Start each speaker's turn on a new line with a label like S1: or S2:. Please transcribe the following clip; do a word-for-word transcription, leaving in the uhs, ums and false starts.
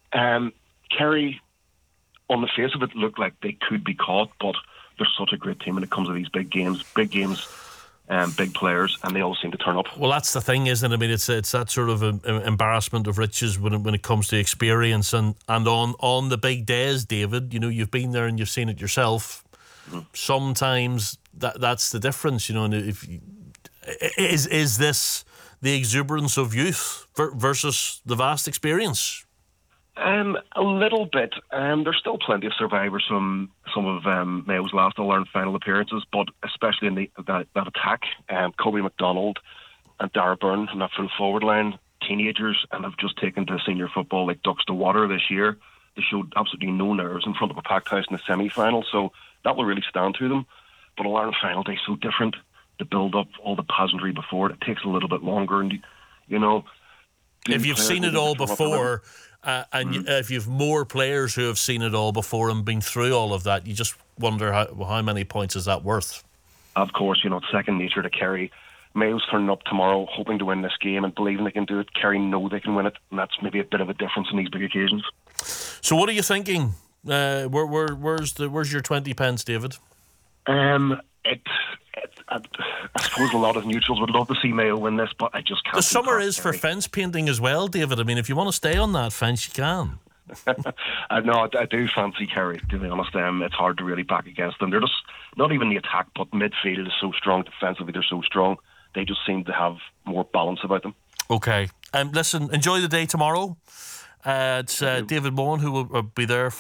S1: Um, Kerry, on the face of it, look like they could be caught, but they're such a great team when it comes to these big games. Big games, um, big players, and they all seem to turn up.
S2: Well, that's the thing, isn't it? I mean, it's it's that sort of um, embarrassment of riches when it, when it comes to experience, and, and on, on the big days, David, you know, you've been there and you've seen it yourself. Mm. Sometimes that that's the difference, you know. And if is is this the exuberance of youth versus the vast experience?
S1: Um, a little bit. Um, there's still plenty of survivors from some of um, Mayo's last All-Ireland final appearances, but especially in the, that, that attack, um, Kobe McDonald and Dara Byrne in that full forward line, teenagers, and have just taken to senior football like ducks to water this year. They showed absolutely no nerves in front of a packed house in the semi-final, so that will really stand to them. But All-Ireland final day is so different. The build-up, all the pageantry before it, it takes a little bit longer, and you know,
S2: if you've seen it all before. Uh, and mm. if you've more players who have seen it all before and been through all of that, you just wonder how, how many points is that worth?
S1: Of course, you know, it's second nature to Kerry. Mayo's turning up tomorrow hoping to win this game and believing they can do it. Kerry know they can win it, and that's maybe a bit of a difference in these big occasions.
S2: So what are you thinking? Uh, where, where, where's the where's your twenty pence, David?
S1: Um, it, it I, I suppose a lot of neutrals would love to see Mayo win this, but I just can't.
S2: The summer is for fence painting as well, David. I mean, if you want to stay on that fence, you can.
S1: I know, I, I do fancy Kerry, to be honest. Um, it's hard to really back against them. They're just, not even the attack, but midfield is so strong. Defensively, they're so strong. They just seem to have more balance about them.
S2: Okay. Um, listen, enjoy the day tomorrow. Uh, it's uh, David Mohan who will be there